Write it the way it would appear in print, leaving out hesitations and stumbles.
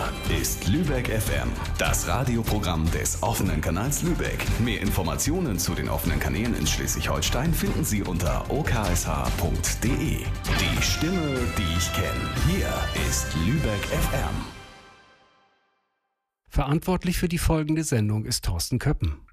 ist Lübeck FM, das Radioprogramm des offenen Kanals Lübeck. Mehr Informationen zu den offenen Kanälen in Schleswig-Holstein finden Sie unter oksh.de. Die Stimme, die ich kenne. Hier ist Lübeck FM. Verantwortlich für die folgende Sendung ist Thorsten Köppen.